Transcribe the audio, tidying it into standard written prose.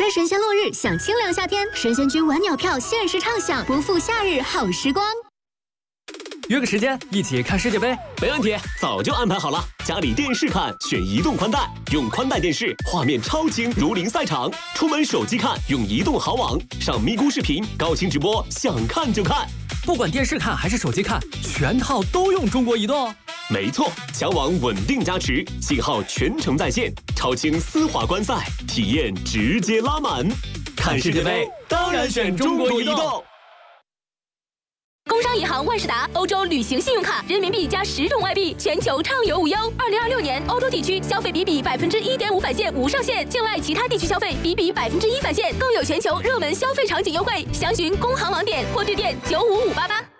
追神仙落日，享清凉夏天，神仙君晚鸟票限时畅享，不负夏日好时光。 约个时间一起看世界杯， 没问题，早就安排好了。家里电视看，选移动宽带，用宽带电视，画面超清如临赛场；出门手机看，用移动好网，上咪咕视频，高清直播，想看就看。 不管电视看还是手机看，全套都用中国移动。 没错，强网稳定加持，信号全程在线，超清丝滑观赛，体验直接拉满。看世界杯当然选中国移动。 工商银行万事达欧洲旅行信用卡，人民币加10种外币，全球畅游无忧。2026年欧洲地区消费比1.5%返现无上限，境外其他地区消费比1%返现，更有全球热门消费场景优惠。详询工行网点或致电95588。